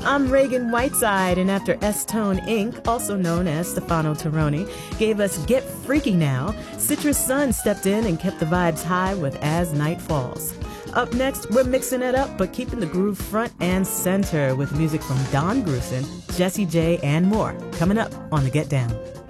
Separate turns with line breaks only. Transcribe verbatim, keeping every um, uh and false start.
I'm Reagan Whiteside, and after S-Tone Incorporated, also known as Stefano Teroni, gave us Get Freaky Now, Citrus Sun stepped in and kept the vibes high with As Night Falls. Up next, we're mixing it up, but keeping the groove front and center with music from Don Grusin, Jessie J, and more, coming up on The Get Down.